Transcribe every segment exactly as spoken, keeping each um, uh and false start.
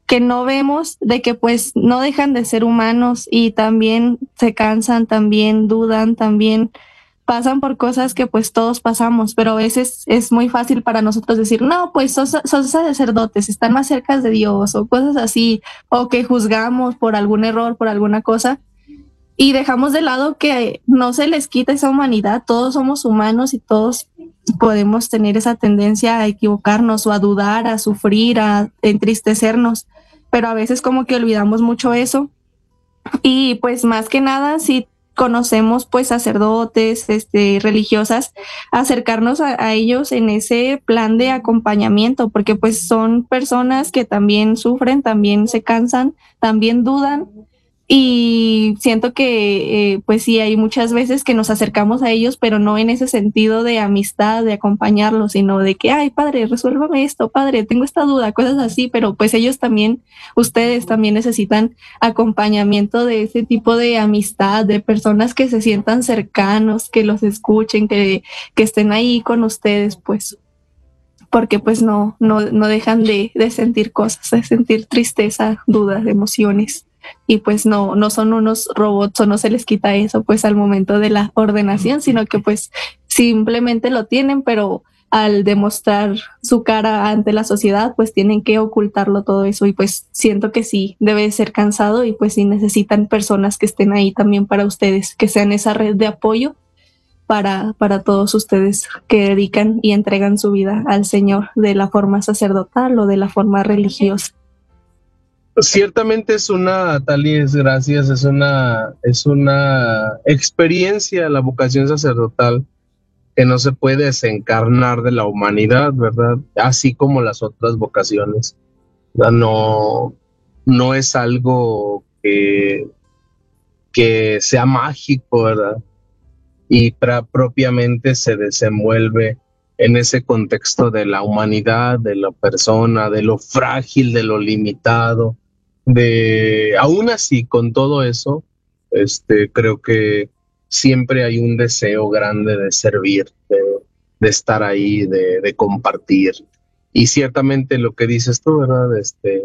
que no vemos de que pues no dejan de ser humanos y también se cansan, también dudan, también pasan por cosas que pues todos pasamos, pero a veces es muy fácil para nosotros decir, no, pues son, son sacerdotes, están más cerca de Dios o cosas así, o que juzgamos por algún error, por alguna cosa, y dejamos de lado que no se les quita esa humanidad, todos somos humanos y todos podemos tener esa tendencia a equivocarnos o a dudar, a sufrir, a entristecernos, pero a veces como que olvidamos mucho eso. Y pues más que nada, si conocemos pues sacerdotes, este, religiosas, acercarnos a, a ellos en ese plan de acompañamiento, porque pues son personas que también sufren, también se cansan, también dudan. Y siento que eh, pues sí, hay muchas veces que nos acercamos a ellos, pero no en ese sentido de amistad, de acompañarlos, sino de que, ay, padre, resuélvame esto, padre, tengo esta duda, cosas así, pero pues ellos también, ustedes también necesitan acompañamiento de ese tipo de amistad, de personas que se sientan cercanos, que los escuchen, que, que estén ahí con ustedes, pues, porque pues no, no, no dejan de, de sentir cosas, de sentir tristeza, dudas, emociones. Y pues no, no son unos robots o no se les quita eso pues al momento de la ordenación, sino que pues simplemente lo tienen, pero al demostrar su cara ante la sociedad pues tienen que ocultarlo todo eso y pues siento que sí, debe ser cansado y pues sí necesitan personas que estén ahí también para ustedes, que sean esa red de apoyo para, para todos ustedes que dedican y entregan su vida al Señor de la forma sacerdotal o de la forma religiosa. Ciertamente es una, Talis, gracias, es una, es una experiencia la vocación sacerdotal que no se puede desencarnar de la humanidad, ¿verdad? Así como las otras vocaciones. No, no es algo que, que sea mágico, ¿verdad? Y pra, propiamente se desenvuelve en ese contexto de la humanidad, de la persona, de lo frágil, de lo limitado, de aún así con todo eso, este, creo que siempre hay un deseo grande de servir, de, de estar ahí, de, de compartir. Y ciertamente lo que dices tú, ¿verdad? Este,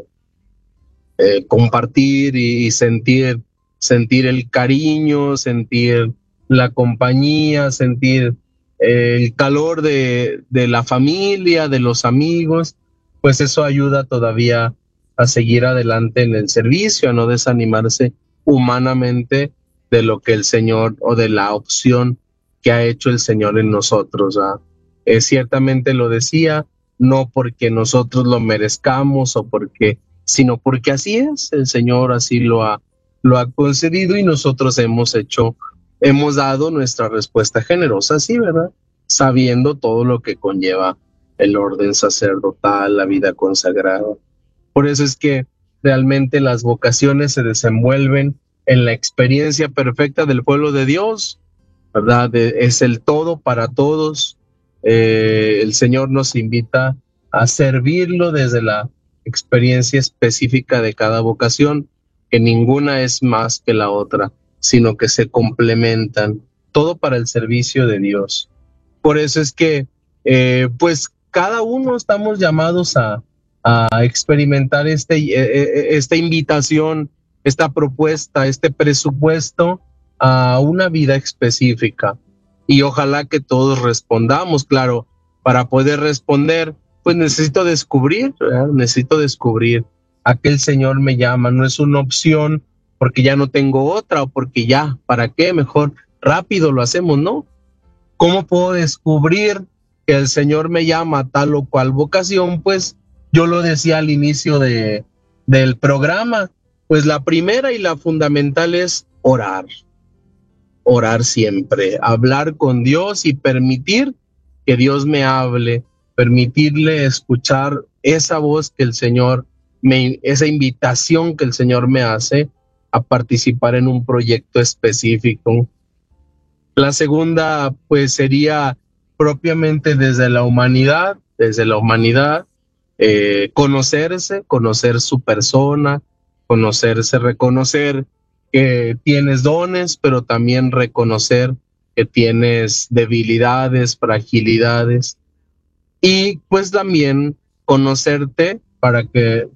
eh, compartir y, y sentir, sentir el cariño, sentir la compañía, sentir eh, el calor de, de la familia, de los amigos, pues eso ayuda todavía a seguir adelante en el servicio, a no desanimarse humanamente de lo que el Señor o de la opción que ha hecho el Señor en nosotros. ¿Ah? Eh, ciertamente lo decía, no porque nosotros lo merezcamos o porque, sino porque así es, el Señor así lo ha, lo ha concedido y nosotros hemos hecho, hemos dado nuestra respuesta generosa, sí, ¿verdad? Sabiendo todo lo que conlleva el orden sacerdotal, la vida consagrada. Por eso es que realmente las vocaciones se desenvuelven en la experiencia perfecta del pueblo de Dios, ¿verdad? De, es el todo para todos. Eh, el Señor nos invita a servirlo desde la experiencia específica de cada vocación, que ninguna es más que la otra, sino que se complementan, todo para el servicio de Dios. Por eso es que, eh, pues, cada uno estamos llamados a, a experimentar este, esta invitación, esta propuesta, este presupuesto a una vida específica. Y ojalá que todos respondamos, claro, para poder responder, pues necesito descubrir, ¿verdad? necesito descubrir a qué el Señor me llama, no es una opción porque ya no tengo otra o porque ya, ¿para qué? Mejor rápido lo hacemos, ¿no? ¿Cómo puedo descubrir que el Señor me llama a tal o cual vocación? Pues yo lo decía al inicio de, del programa, pues la primera y la fundamental es orar, orar siempre, hablar con Dios y permitir que Dios me hable, permitirle escuchar esa voz que el Señor, me, esa invitación que el Señor me hace a participar en un proyecto específico. La segunda, pues, sería propiamente desde la humanidad, desde la humanidad, eh, conocerse, conocer su persona, conocerse, reconocer que tienes dones, pero también reconocer que tienes debilidades, fragilidades, y pues también conocerte para que